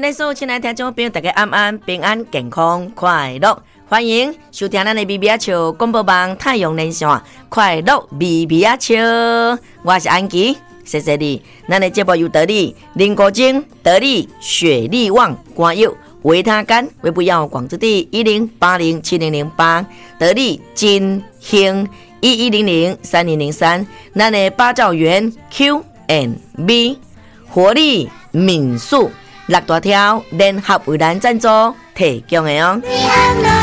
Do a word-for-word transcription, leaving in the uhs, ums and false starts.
咱所有亲爱的听众朋友，大家安安平安健康快乐，欢迎收听咱的咪咪啊笑广播网太阳连线快乐咪咪啊笑，我是安琪，谢谢你。咱的节目有得力林国精、得力雪力旺、光佑、维他干、微不要广之地一零八零七零零八，得力金兴一一零零三零零三，咱的八兆元 Q and B 活力民宿。六大条联合为咱赞助提供的哦。